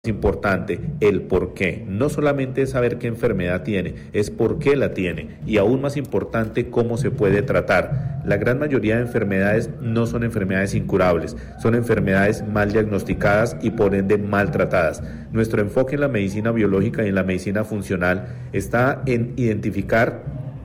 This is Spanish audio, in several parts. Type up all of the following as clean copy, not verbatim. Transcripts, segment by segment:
importante, el por qué. No solamente es saber qué enfermedad tiene, es por qué la tiene, y aún más importante, cómo se puede tratar. La gran mayoría de enfermedades no son enfermedades incurables, son enfermedades mal diagnosticadas y por ende mal tratadas. Nuestro enfoque en la medicina biológica y en la medicina funcional está en identificar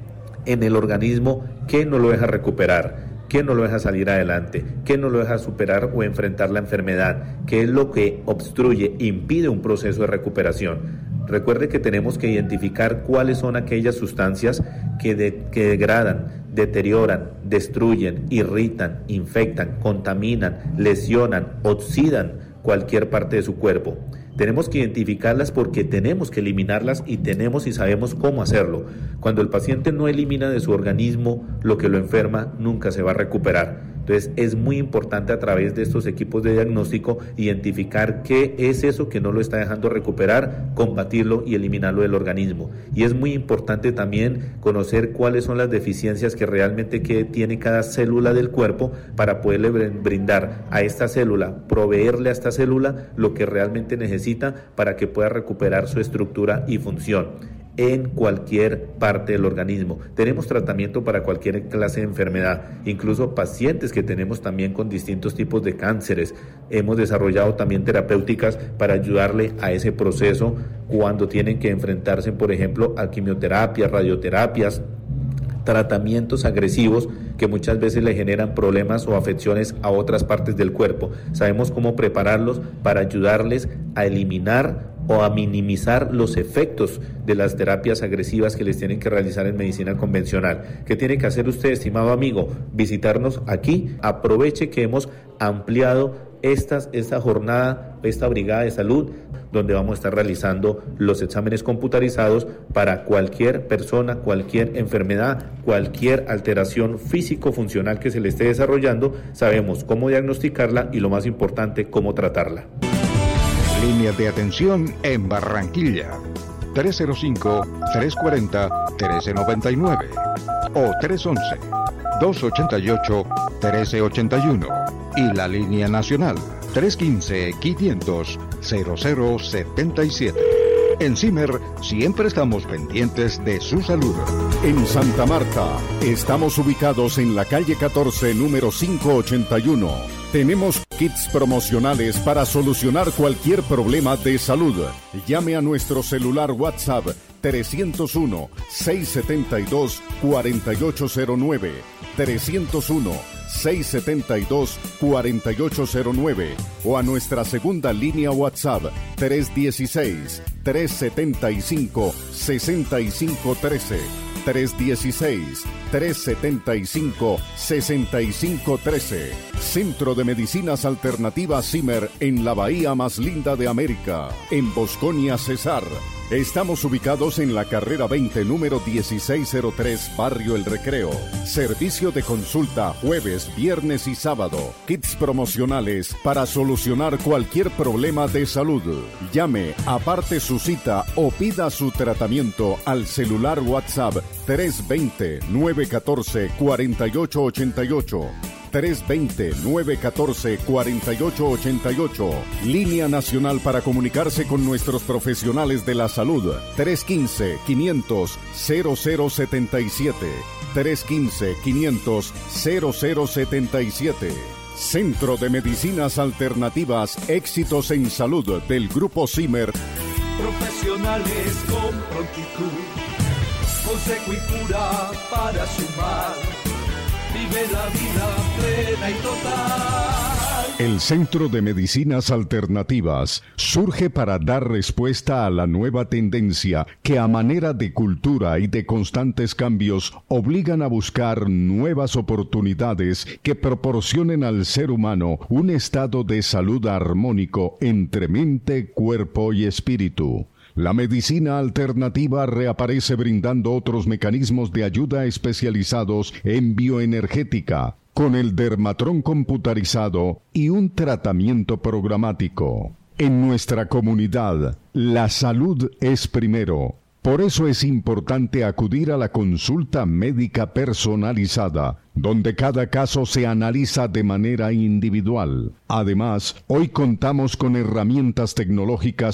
en el organismo qué no lo deja recuperar, qué no lo deja salir adelante, qué no lo deja superar o enfrentar la enfermedad, qué es lo que obstruye, impide un proceso de recuperación. Recuerde que tenemos que identificar cuáles son aquellas sustancias que degradan, deterioran, destruyen, irritan, infectan, contaminan, lesionan, oxidan cualquier parte de su cuerpo. Tenemos que identificarlas porque tenemos que eliminarlas y tenemos y sabemos cómo hacerlo. Cuando el paciente no elimina de su organismo lo que lo enferma, nunca se va a recuperar. Entonces es muy importante a través de estos equipos de diagnóstico identificar qué es eso que no lo está dejando recuperar, combatirlo y eliminarlo del organismo. Y es muy importante también conocer cuáles son las deficiencias que realmente tiene cada célula del cuerpo para poderle brindar a esta célula, proveerle a esta célula lo que realmente necesita para que pueda recuperar su estructura y función en cualquier parte del organismo. Tenemos tratamiento para cualquier clase de enfermedad, incluso pacientes que tenemos también con distintos tipos de cánceres. Hemos desarrollado también terapéuticas para ayudarle a ese proceso cuando tienen que enfrentarse, por ejemplo, a quimioterapias, radioterapias, tratamientos agresivos que muchas veces le generan problemas o afecciones a otras partes del cuerpo. Sabemos cómo prepararlos para ayudarles a eliminar o a minimizar los efectos de las terapias agresivas que les tienen que realizar en medicina convencional. ¿Qué tiene que hacer usted, estimado amigo? Visitarnos aquí. Aproveche que hemos ampliado esta jornada, esta brigada de salud, donde vamos a estar realizando los exámenes computarizados para cualquier persona, cualquier enfermedad, cualquier alteración físico-funcional que se le esté desarrollando. Sabemos cómo diagnosticarla y, lo más importante, cómo tratarla. Líneas de atención en Barranquilla: 305-340-1399 o 311-288-1381. Y la línea nacional, 315-500-0077. En CIMER siempre estamos pendientes de su salud. En Santa Marta, estamos ubicados en la calle 14, número 581. Tenemos kits promocionales para solucionar cualquier problema de salud. Llame a nuestro celular WhatsApp 301-672-4809. 301-672-4809 o a nuestra segunda línea WhatsApp 316-375-6513. 316-375-6513. Centro de Medicinas Alternativas CIMER en la bahía más linda de América, en Bosconia, Cesar. Estamos ubicados en la carrera 20, número 1603, Barrio El Recreo. Servicio de consulta jueves, viernes y sábado. Kits promocionales para solucionar cualquier problema de salud. Llame, aparte su cita o pida su tratamiento al celular WhatsApp 320-914-4888. 320-914-4888. Línea nacional para comunicarse con nuestros profesionales de la salud. 315-500-0077. 315-500-0077. Centro de Medicinas Alternativas, éxitos en salud del Grupo CIMER. Profesionales con prontitud, consejo y cura para sumar. Vive la vida plena y total. El Centro de Medicinas Alternativas surge para dar respuesta a la nueva tendencia que, a manera de cultura y de constantes cambios, obligan a buscar nuevas oportunidades que proporcionen al ser humano un estado de salud armónico entre mente, cuerpo y espíritu. La medicina alternativa reaparece brindando otros mecanismos de ayuda especializados en bioenergética, con el dermatrón computarizado y un tratamiento programático. En nuestra comunidad, la salud es primero. Por eso es importante acudir a la consulta médica personalizada, donde cada caso se analiza de manera individual. Además, hoy contamos con herramientas tecnológicas